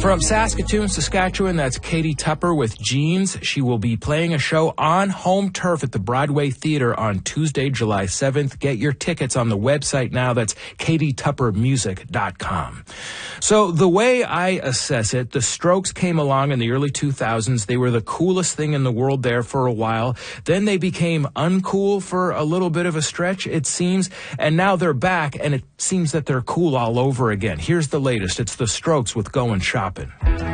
From Saskatoon, Saskatchewan, that's Katie Tupper with Jeans. She will be playing a show on home turf at the Broadway Theatre on Tuesday, July 7th. Get your tickets on the website now. That's katietuppermusic.com. So the way I assess it, the Strokes came along in the early 2000s. They were the coolest thing in the world there for a while. Then they became uncool for a little bit of a stretch, it seems. And now they're back, and it seems that they're cool all over again. Here's the latest. It's the Strokes with Goin' Shopping.